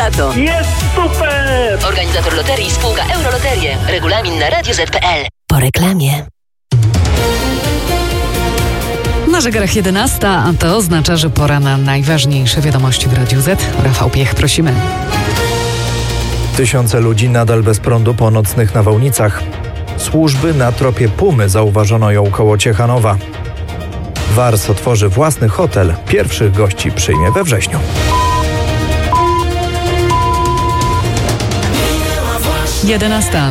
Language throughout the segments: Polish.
lato. Jest super! Organizator loterii spółka Euroloterie. Regulamin na radioz.pl. Po reklamie. Na zegarach 11, a to oznacza, że pora na najważniejsze wiadomości w Radiu Z. Rafał Piech, prosimy. Tysiące ludzi nadal bez prądu po nocnych nawałnicach. Służby na tropie Pumy, zauważono ją koło Ciechanowa. Wars otworzy własny hotel. Pierwszych gości przyjmie we wrześniu. Jedenasta.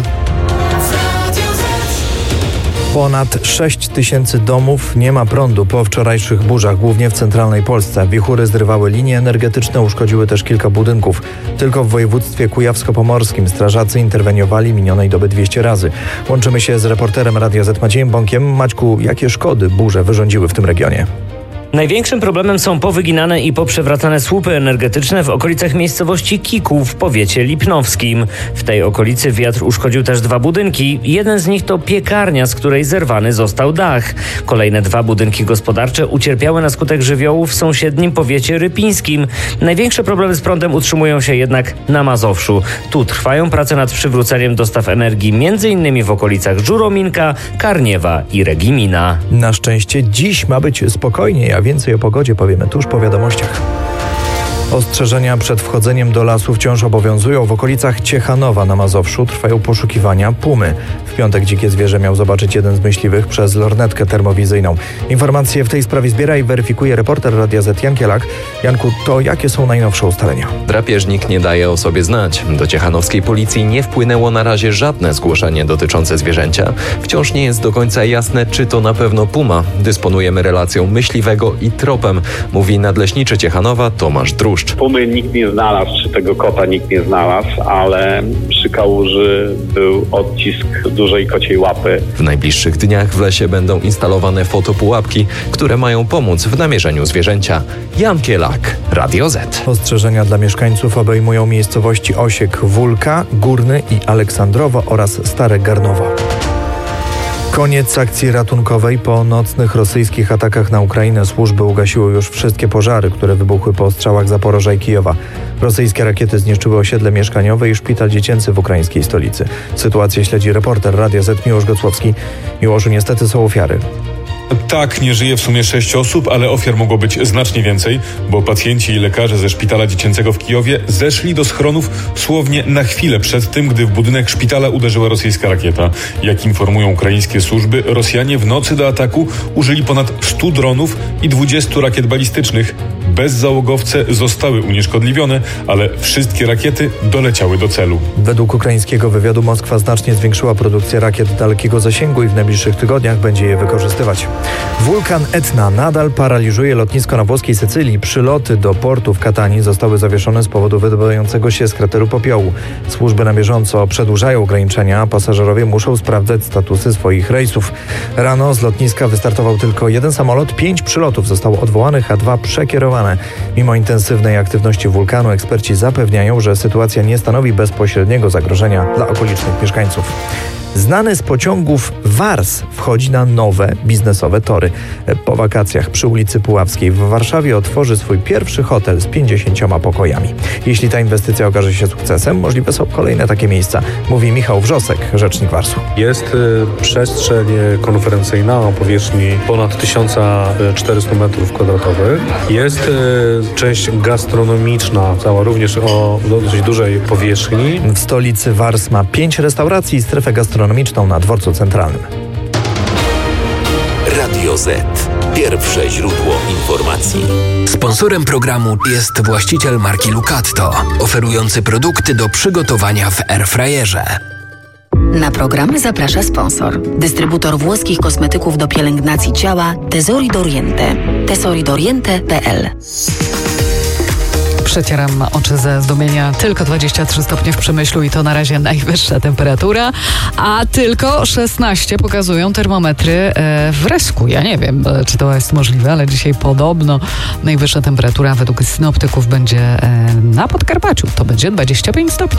Ponad 6 tysięcy domów nie ma prądu po wczorajszych burzach, głównie w centralnej Polsce. Wichury zrywały linie energetyczne, uszkodziły też kilka budynków. Tylko w województwie kujawsko-pomorskim strażacy interweniowali minionej doby 200 razy. Łączymy się z reporterem Radia Z Maciejem Bąkiem. Maćku, jakie szkody burze wyrządziły w tym regionie? Największym problemem są powyginane i poprzewracane słupy energetyczne w okolicach miejscowości Kiku w powiecie lipnowskim. W tej okolicy wiatr uszkodził też 2 budynki. Jeden z nich to piekarnia, z której zerwany został dach. Kolejne 2 budynki gospodarcze ucierpiały na skutek żywiołów w sąsiednim powiecie rypińskim. Największe problemy z prądem utrzymują się jednak na Mazowszu. Tu trwają prace nad przywróceniem dostaw energii m.in. w okolicach Żurominka, Karniewa i Regimina. Na szczęście dziś ma być spokojniej, a więcej o pogodzie powiemy tuż po wiadomościach. Ostrzeżenia przed wchodzeniem do lasu wciąż obowiązują. W okolicach Ciechanowa na Mazowszu trwają poszukiwania pumy. W piątek dzikie zwierzę miał zobaczyć jeden z myśliwych przez lornetkę termowizyjną. Informacje w tej sprawie zbiera i weryfikuje reporter Radia Z Jan Kielak. Janku, to jakie są najnowsze ustalenia? Drapieżnik nie daje o sobie znać. Do ciechanowskiej policji nie wpłynęło na razie żadne zgłoszenie dotyczące zwierzęcia. Wciąż nie jest do końca jasne, czy to na pewno puma. Dysponujemy relacją myśliwego i tropem, mówi nadleśniczy Ciechanowa Tomasz Druszcz. Pumy nikt nie znalazł, czy tego kota nikt nie znalazł, ale przy kałuży był odcisk dużej kociej łapy. W najbliższych dniach w lesie będą instalowane fotopułapki, które mają pomóc w namierzeniu zwierzęcia. Jan Kielak, Radio Z. Ostrzeżenia dla mieszkańców obejmują miejscowości Osiek, Wólka, Górny i Aleksandrowo oraz Stare Garnowo. Koniec akcji ratunkowej. Po nocnych rosyjskich atakach na Ukrainę służby ugasiły już wszystkie pożary, które wybuchły po ostrzałach Zaporoża i Kijowa. Rosyjskie rakiety zniszczyły osiedle mieszkaniowe i szpital dziecięcy w ukraińskiej stolicy. Sytuację śledzi reporter Radia Z Miłosz Gocłowski. Miłoszu, niestety są ofiary. Tak, nie żyje w sumie 6 osób, ale ofiar mogło być znacznie więcej, bo pacjenci i lekarze ze szpitala dziecięcego w Kijowie zeszli do schronów dosłownie na chwilę przed tym, gdy w budynek szpitala uderzyła rosyjska rakieta. Jak informują ukraińskie służby, Rosjanie w nocy do ataku użyli ponad 100 dronów i 20 rakiet balistycznych. Bezzałogowce zostały unieszkodliwione, ale wszystkie rakiety doleciały do celu. Według ukraińskiego wywiadu Moskwa znacznie zwiększyła produkcję rakiet dalekiego zasięgu i w najbliższych tygodniach będzie je wykorzystywać. Wulkan Etna nadal paraliżuje lotnisko na włoskiej Sycylii. Przyloty do portu w Katanii zostały zawieszone z powodu wydobywającego się z krateru popiołu. Służby na bieżąco przedłużają ograniczenia, a pasażerowie muszą sprawdzać statusy swoich rejsów. Rano z lotniska wystartował tylko jeden samolot, 5 przylotów zostało odwołanych, a 2 przekierowane. Mimo intensywnej aktywności wulkanu eksperci zapewniają, że sytuacja nie stanowi bezpośredniego zagrożenia dla okolicznych mieszkańców. Znany z pociągów Wars wchodzi na nowe biznesowe tory. Po wakacjach przy ulicy Puławskiej w Warszawie otworzy swój pierwszy hotel z 50 pokojami. Jeśli ta inwestycja okaże się sukcesem, możliwe są kolejne takie miejsca, mówi Michał Wrzosek, rzecznik Warsu. Jest przestrzeń konferencyjna o powierzchni ponad 1400 m2. Jest część gastronomiczna, cała również o dosyć dużej powierzchni. W stolicy Wars ma 5 restauracji i strefę gastronomiczną na dworcu centralnym. Radio Z. Pierwsze źródło informacji. Sponsorem programu jest właściciel marki Lucatto, oferujący produkty do przygotowania w airfryerze. Na program zaprasza sponsor. Dystrybutor włoskich kosmetyków do pielęgnacji ciała Tesori d'Oriente. tesoridoriente.pl. Przecieram oczy ze zdumienia. Tylko 23 stopnie w Przemyślu i to na razie najwyższa temperatura, a tylko 16 pokazują termometry w Resku. Ja nie wiem, czy to jest możliwe, ale dzisiaj podobno najwyższa temperatura według synoptyków będzie na Podkarpaciu. To będzie 25 stopni.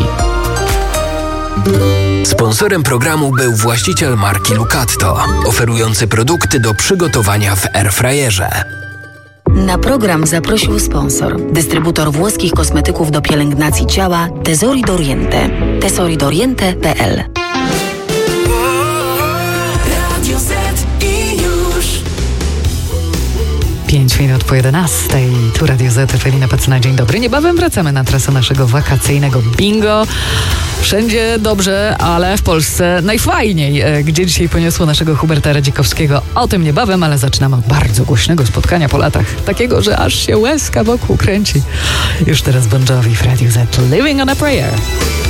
Sponsorem programu był właściciel marki Lucatto, oferujący produkty do przygotowania w airfryerze. Na program zaprosił sponsor. Dystrybutor włoskich kosmetyków do pielęgnacji ciała Tesori d'Oriente. tesoridoriente.pl 5 minut po 11. Tu Radio Z, Ewelina Pacyna, dzień dobry. Niebawem wracamy na trasę naszego wakacyjnego bingo. Wszędzie dobrze, ale w Polsce najfajniej. Gdzie dzisiaj poniosło naszego Huberta Radzikowskiego? O tym niebawem, ale zaczynamy od bardzo głośnego spotkania po latach. Takiego, że aż się łezka wokół kręci. Już teraz Bon Jovi w Radio Z. Living on a Prayer.